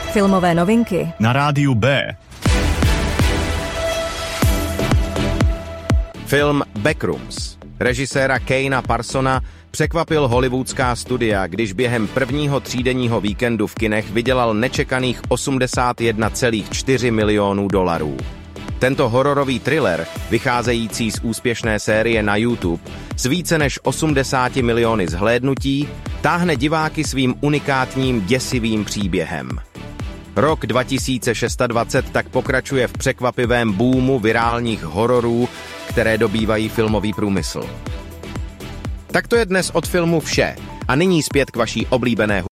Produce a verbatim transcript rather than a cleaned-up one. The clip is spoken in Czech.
Filmové novinky na rádiu B. Film Backrooms režiséra Kena Parsona překvapil hollywoodská studia, když během prvního třídenního víkendu v kinech vydělal nečekaných osmdesát jedna celá čtyři milionů dolarů. Tento hororový thriller, vycházející z úspěšné série na YouTube, s více než osmdesáti miliony zhlédnutí, táhne diváky svým unikátním děsivým příběhem. Rok dva tisíce dvacet šest tak pokračuje v překvapivém boomu virálních hororů, které dobývají filmový průmysl. Tak to je dnes od filmu vše a nyní zpět k vaší oblíbené